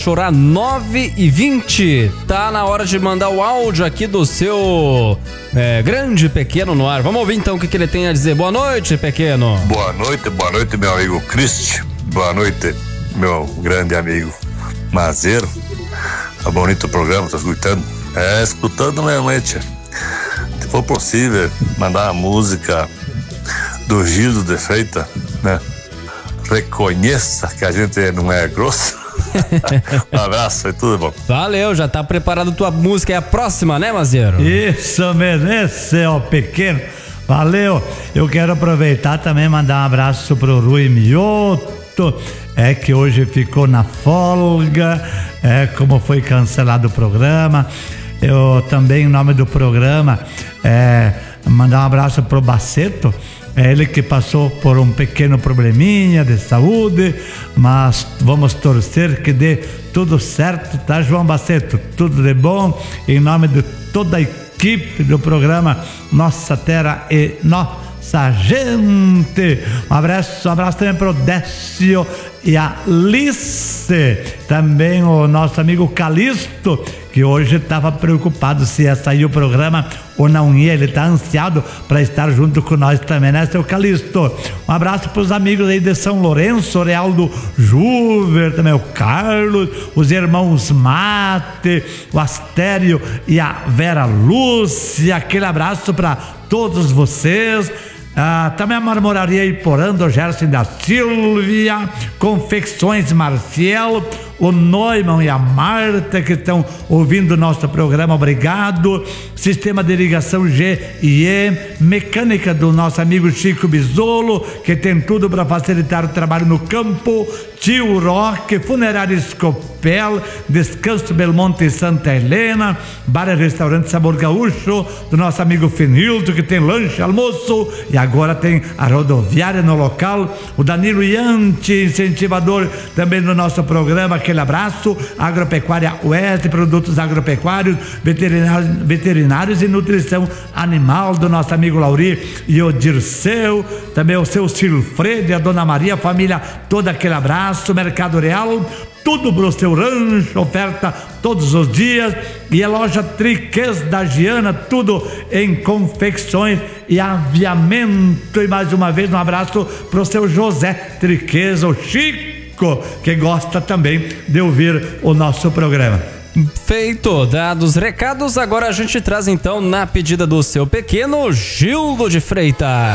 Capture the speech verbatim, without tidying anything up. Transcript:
chorar, nove e vinte. Tá na hora de mandar o áudio aqui do seu é, grande pequeno no ar. Vamos ouvir então o que, que ele tem a dizer. Boa noite, pequeno. Boa noite, boa noite, meu amigo Cristi. Boa noite, meu grande amigo Mazeiro. Tá bonito o programa, tô escutando. É, escutando mesmo, hein, tia. Se for possível, mandar a música do Gildo de Freitas, né? Reconheça que a gente não é grosso. Um abraço, é tudo bom. Valeu, já tá preparado tua música, é a próxima, né, Mazeiro? Isso mesmo, esse é o pequeno. Valeu, eu quero aproveitar também e mandar um abraço pro Rui Mioto, é que hoje ficou na folga, é como foi cancelado o programa. Eu também, em nome do programa, é, mandar um abraço pro Baceto. É ele que passou por um pequeno probleminha de saúde, mas vamos torcer que dê tudo certo, tá, João Baceto? Tudo de bom, em nome de toda a equipe do programa Nossa Terra e Nossa Gente. Um abraço, um abraço também pro Décio e a Alice, também o nosso amigo Calixto, que hoje estava preocupado se ia sair o programa ou não ia. Ele está ansiado para estar junto com nós também, né, seu Calixto? Um abraço para os amigos aí de São Lourenço, Realdo Juver, também o Carlos, os irmãos Mate, o Astério e a Vera Lúcia. Aquele abraço para todos vocês. Ah, também a Marmoraria Iporã do Gerson da Silvia, Confecções Marcial, o Neumann e a Marta que estão ouvindo o nosso programa, obrigado. Sistema de irrigação G e E, mecânica do nosso amigo Chico Bisolo, que tem tudo para facilitar o trabalho no campo. Tio Roque, Funerária Escopel, Descanso Belmonte e Santa Helena, Bar e Restaurante Sabor Gaúcho, do nosso amigo Fenildo, que tem lanche, almoço, e agora tem a rodoviária no local. O Danilo Iante, incentivador também do nosso programa, aquele abraço. Agropecuária Oeste, produtos agropecuários, veterinários, veterinários e nutrição animal, do nosso amigo Lauri e o Dirceu, também o seu Silfredo e a Dona Maria, a família toda, aquele abraço. Mercado Real, tudo pro seu rancho, oferta todos os dias. E a loja Triquês da Giana, tudo em confecções e aviamento. E mais uma vez um abraço pro seu José Triquês, o Chico, que gosta também de ouvir o nosso programa. Feito, dados recados, agora a gente traz então, na pedida do seu pequeno, Gildo de Freitas.